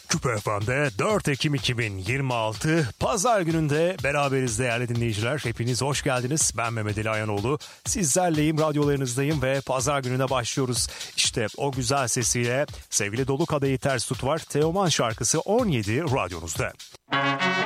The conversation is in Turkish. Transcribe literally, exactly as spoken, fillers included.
Küpe F M'de dört Ekim iki bin yirmi altı Pazar gününde beraberiz değerli dinleyiciler. Hepiniz hoş geldiniz. Ben Mehmet Ali Ayanoğlu. Sizlerleyim, radyolarınızdayım ve Pazar gününe başlıyoruz. İşte o güzel sesiyle sevgili Dolu Kadehi Ters Tut var. Teoman şarkısı on yedi radyonuzda.